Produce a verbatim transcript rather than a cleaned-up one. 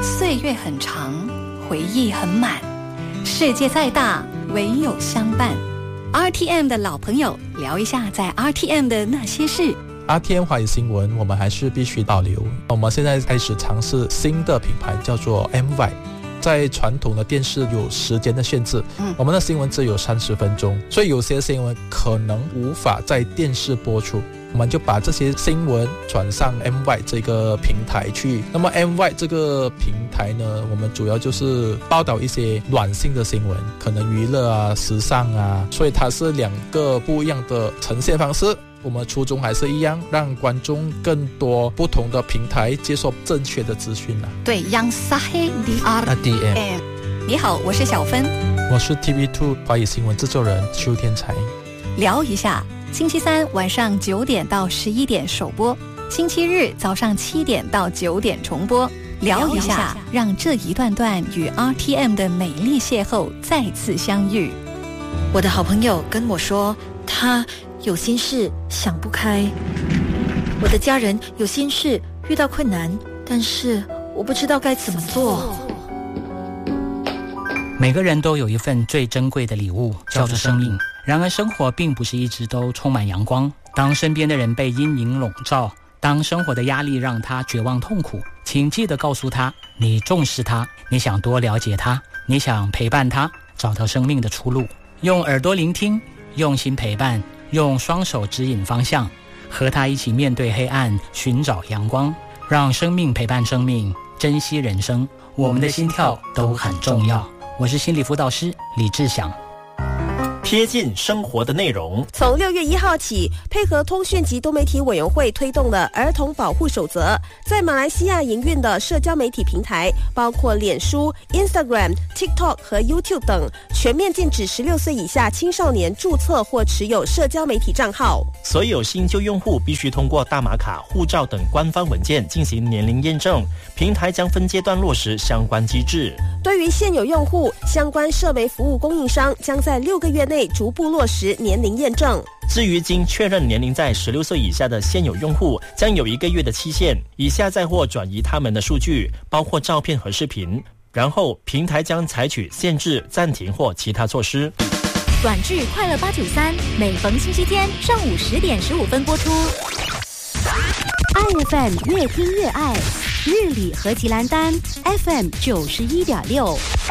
岁月很长，回忆很满，世界再大，唯有相伴。R T M 的老朋友，聊一下在 R T M 的那些事。 R T M 华语新闻我们还是必须保留。我们现在开始尝试新的品牌，叫做 M Y。 在传统的电视有时间的限制，嗯，我们的新闻只有三十分钟，所以有些新闻可能无法在电视播出，我们就把这些新闻转上 M Y 这个平台去。那么 M Y 这个平台呢，我们主要就是报道一些软性的新闻，可能娱乐啊、时尚啊，所以它是两个不一样的呈现方式。我们初衷还是一样，让观众更多不同的平台接受正确的资讯啊。 对，yang sahih di R T M。 你好，我是小芬， 我是 T V 二 华语新闻制作人邱天才。 聊一下，星期三晚上九点到十一点首播，星期日早上七点到九点重播。聊一下，让这一段段与 R T M 的美丽邂逅再次相遇。 我的好朋友跟我说，他有心事想不开，我的家人有心事遇到困难，但是我不知道该怎么做。 每个人都有一份最珍贵的礼物，叫做生命。然而生活并不是一直都充满阳光，当身边的人被阴影笼罩，当生活的压力让他绝望痛苦，请记得告诉他，你重视他，你想多了解他，你想陪伴他，找到生命的出路。用耳朵聆听，用心陪伴，用双手指引方向，和他一起面对黑暗，寻找阳光，让生命陪伴生命，珍惜人生。我们的心跳都很重要。我是心理辅导师李志祥。 贴近生活的内容。 从六月一号起，配合通讯及多媒体委员会推动的儿童保护守则，在马来西亚营运的社交媒体平台，包括脸书、Instagram、TikTok 和 YouTube 等，全面禁止十六岁以下青少年注册或持有社交媒体账号。 所有新旧用户必须通过大马卡、护照等官方文件进行年龄验证，平台将分阶段落实相关机制。 对于现有用户，相关社媒服务供应商将在六个月内逐步落实年龄验证。 至于经确认年龄在十六岁以下的现有用户，将有一个月的期限，以下载或转移他们的数据，包括照片和视频，然后平台将采取限制、暂停或其他措施。 短剧快乐八九三，每逢星期天上午十点十五分播出。I F M 越听越爱，日里和吉兰丹 F M 九十一点六。